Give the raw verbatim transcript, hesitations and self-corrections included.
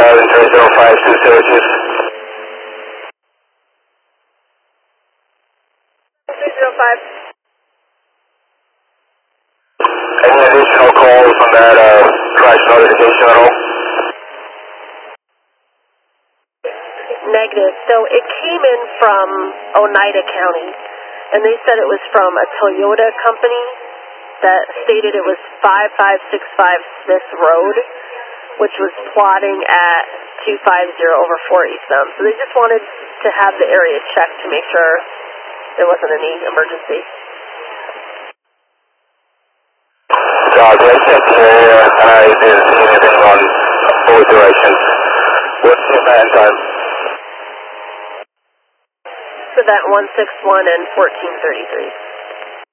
seven three zero five two Syracuse. three zero five. Any additional calls on that uh, crash notification at all? Negative. So it came in from Oneida County, and they said it was from a Toyota company that stated it was five five six five Smith Road, which was plotting at two fifty over four East Mountain. So they just wanted to have the area checked to make sure there wasn't any emergency. Roger, I checked the area and I didn't see anything on both directions. What's your man time? So that one six one and fourteen thirty-three.